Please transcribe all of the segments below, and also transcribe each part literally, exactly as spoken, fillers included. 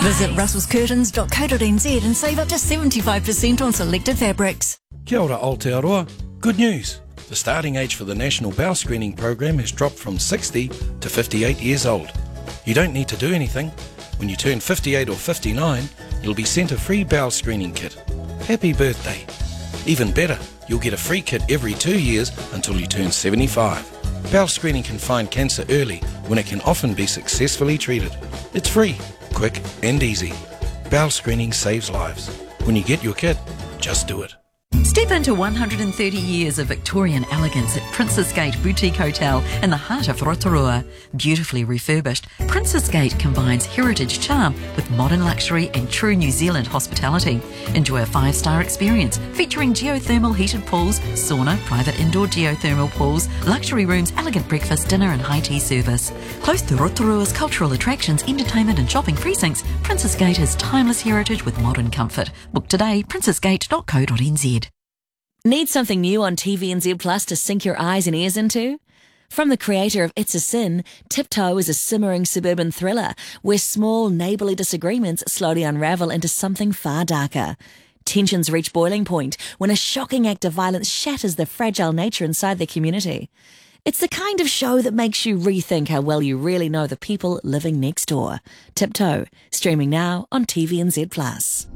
Visit russels curtains dot co dot n z and save up to seventy-five percent on selected fabrics. Kia ora Aotearoa. Good news. The starting age for the National Bowel Screening Program has dropped from sixty to fifty-eight years old. You don't need to do anything. When you turn fifty-eight or fifty-nine, you'll be sent a free bowel screening kit. Happy birthday. Even better, you'll get a free kit every two years until you turn seventy-five. Bowel screening can find cancer early when it can often be successfully treated. It's free, quick and easy. Bowel screening saves lives. When you get your kit, just do it. Step into one hundred thirty years of Victorian elegance at Princess Gate Boutique Hotel in the heart of Rotorua. Beautifully refurbished, Princess Gate combines heritage charm with modern luxury and true New Zealand hospitality. Enjoy a five-star experience featuring geothermal heated pools, sauna, private indoor geothermal pools, luxury rooms, elegant breakfast, dinner and high tea service. Close to Rotorua's cultural attractions, entertainment and shopping precincts, Princess Gate has timeless heritage with modern comfort. Book today, princess gate dot co dot n z. Need something new on T V N Z Plus to sink your eyes and ears into? From the creator of It's a Sin, Tiptoe is a simmering suburban thriller where small neighbourly disagreements slowly unravel into something far darker. Tensions reach boiling point when a shocking act of violence shatters the fragile nature inside the community. It's the kind of show that makes you rethink how well you really know the people living next door. Tiptoe, streaming now on T V N Z Plus.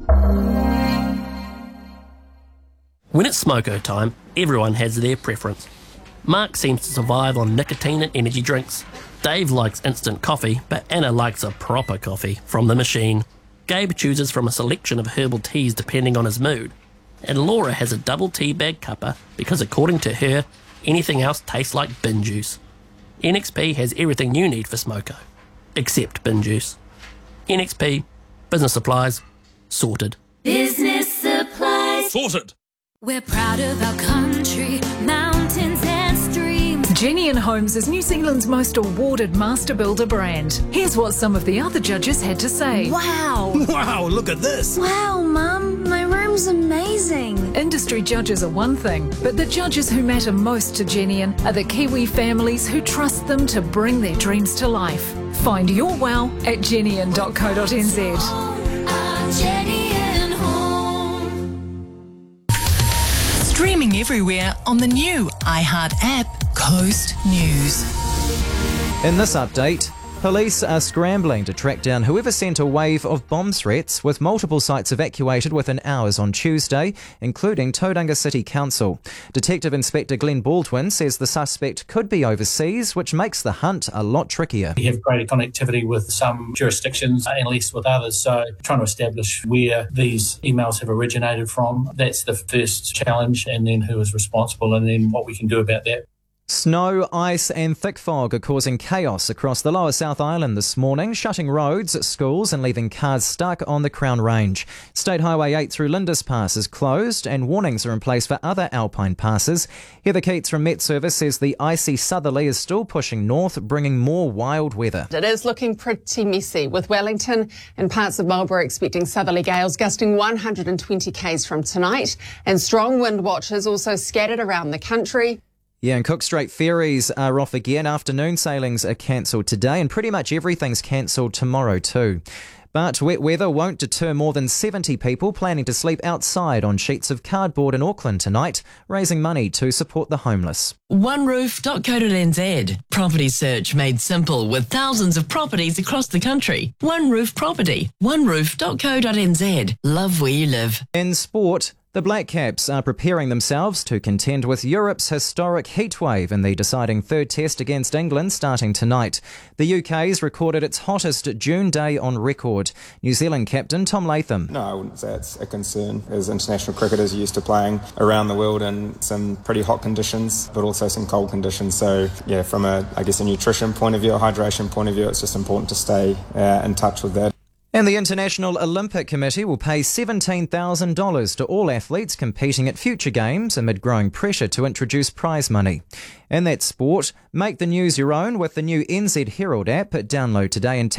When it's smoko time, everyone has their preference. Mark seems to survive on nicotine and energy drinks. Dave likes instant coffee, but Anna likes a proper coffee from the machine. Gabe chooses from a selection of herbal teas depending on his mood. And Laura has a double tea bag cuppa because according to her, anything else tastes like bin juice. N X P has everything you need for smoko, except bin juice. N X P, business supplies, sorted. Business supplies. Sorted! We're proud of our country, mountains and streams. Genian Homes is New Zealand's most awarded master builder brand. Here's what some of the other judges had to say. Wow. Wow, look at this! Wow, Mum, my room's amazing. Industry judges are one thing, but the judges who matter most to Genian are the Kiwi families who trust them to bring their dreams to life. Find your wow at genian dot co dot n z. Streaming everywhere on the new iHeart app, Coast News. In this update, police are scrambling to track down whoever sent a wave of bomb threats, with multiple sites evacuated within hours on Tuesday, including Tauranga City Council. Detective Inspector Glenn Baldwin says the suspect could be overseas, which makes the hunt a lot trickier. We have greater connectivity with some jurisdictions and less with others, so trying to establish where these emails have originated from, that's the first challenge, and then who is responsible and then what we can do about that. Snow, ice and thick fog are causing chaos across the lower South Island this morning, shutting roads, schools and leaving cars stuck on the Crown Range. State Highway eight through Lindis Pass is closed and warnings are in place for other alpine passes. Heather Keats from Met Service says the icy southerly is still pushing north, bringing more wild weather. It is looking pretty messy, with Wellington and parts of Marlborough expecting southerly gales gusting one hundred twenty k's from tonight, and strong wind watches also scattered around the country. Yeah, and Cook Strait ferries are off again. Afternoon sailings are cancelled today and pretty much everything's cancelled tomorrow too. But wet weather won't deter more than seventy people planning to sleep outside on sheets of cardboard in Auckland tonight, raising money to support the homeless. one roof dot co dot n z. Property search made simple with thousands of properties across the country. One Roof Property. one roof dot co dot n z. Love where you live. In sport, the Black Caps are preparing themselves to contend with Europe's historic heatwave in the deciding third test against England starting tonight. The U K's recorded its hottest June day on record. New Zealand captain Tom Latham. No, I wouldn't say it's a concern, as international cricketers are used to playing around the world in some pretty hot conditions, but also some cold conditions. So, yeah, from a, I guess, a nutrition point of view, a hydration point of view, it's just important to stay uh, in touch with that. And the International Olympic Committee will pay seventeen thousand dollars to all athletes competing at future games amid growing pressure to introduce prize money. In that sport, make the news your own with the new N Z Herald app. Download today and